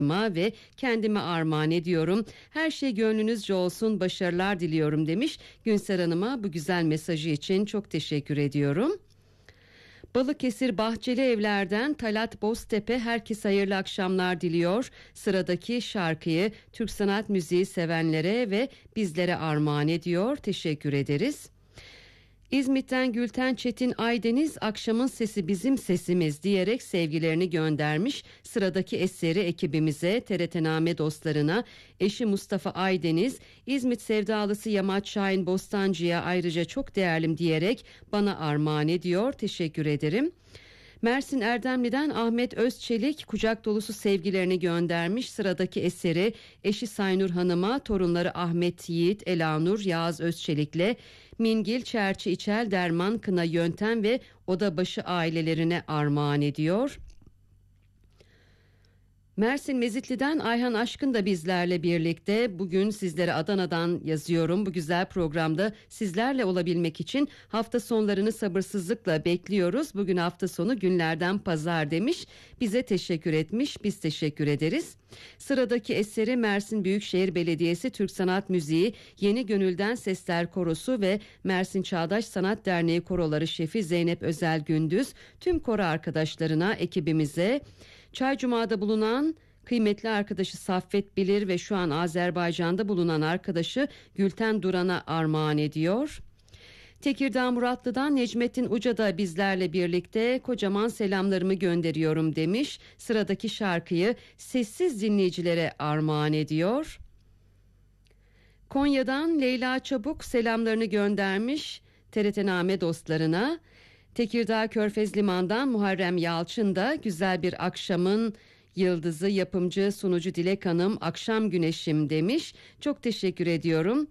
ve kendime armağan ediyorum. Her şey gönlünüzce olsun, başarılar diliyorum demiş. Günser Hanım'a bu güzel mesajı için çok teşekkür ediyorum. Balıkesir Bahçeli Evler'den Talat Boztepe herkese hayırlı akşamlar diliyor. Sıradaki şarkıyı Türk sanat müziği sevenlere ve bizlere armağan ediyor. Teşekkür ederiz. İzmit'ten Gülten Çetin Aydeniz akşamın sesi bizim sesimiz diyerek sevgilerini göndermiş. Sıradaki eseri ekibimize, TRT-Name dostlarına, eşi Mustafa Aydeniz, İzmit sevdalısı Yamaç Şahin Bostancı'ya ayrıca çok değerlim diyerek bana armağan ediyor. Teşekkür ederim. Mersin Erdemli'den Ahmet Özçelik kucak dolusu sevgilerini göndermiş. Sıradaki eseri eşi Saynur Hanım'a, torunları Ahmet Yiğit, Elanur, Yağız Özçelik'le Mingil, Çerçi, İçel, Derman, Kına, Yöntem ve Odabaşı ailelerine armağan ediyor. Mersin Mezitli'den Ayhan Aşkın da bizlerle birlikte. Bugün sizlere Adana'dan yazıyorum. Bu güzel programda sizlerle olabilmek için hafta sonlarını sabırsızlıkla bekliyoruz. Bugün hafta sonu günlerden pazar demiş. Bize teşekkür etmiş. Biz teşekkür ederiz. Sıradaki eseri Mersin Büyükşehir Belediyesi Türk Sanat Müziği Yeni Gönülden Sesler Korosu ve Mersin Çağdaş Sanat Derneği Koroları Şefi Zeynep Özel Gündüz tüm koro arkadaşlarına, ekibimize, Çaycuma'da bulunan kıymetli arkadaşı Saffet Bilir ve şu an Azerbaycan'da bulunan arkadaşı Gülten Duran'a armağan ediyor. Tekirdağ Muratlı'dan Necmettin Uca da bizlerle birlikte kocaman selamlarımı gönderiyorum demiş. Sıradaki şarkıyı sessiz dinleyicilere armağan ediyor. Konya'dan Leyla Çabuk selamlarını göndermiş TRT-Name dostlarına. Tekirdağ Körfez Liman'dan Muharrem Yalçın da güzel bir akşamın yıldızı, yapımcı, sunucu Dilek Hanım akşam güneşim demiş. Çok teşekkür ediyorum.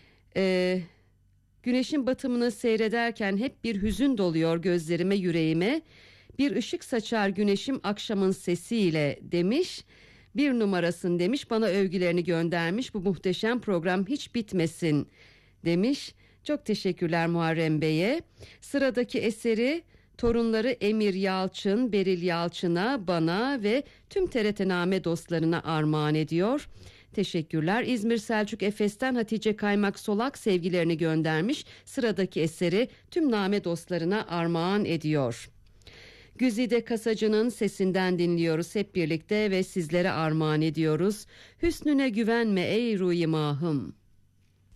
Güneşin batımını seyrederken hep bir hüzün doluyor gözlerime, yüreğime. Bir ışık saçar güneşim akşamın sesiyle demiş. Bir numarasın demiş, bana övgülerini göndermiş. Bu muhteşem program hiç bitmesin demiş. Çok teşekkürler Muharrem Bey'e. Sıradaki eseri torunları Emir Yalçın, Beril Yalçın'a, bana ve tüm TRT-Name dostlarına armağan ediyor. Teşekkürler. İzmir Selçuk Efes'ten Hatice Kaymak Solak sevgilerini göndermiş. Sıradaki eseri tüm Name dostlarına armağan ediyor. Güzide Kasacı'nın sesinden dinliyoruz hep birlikte ve sizlere armağan ediyoruz. Hüsnüne güvenme ey ruhi mahım.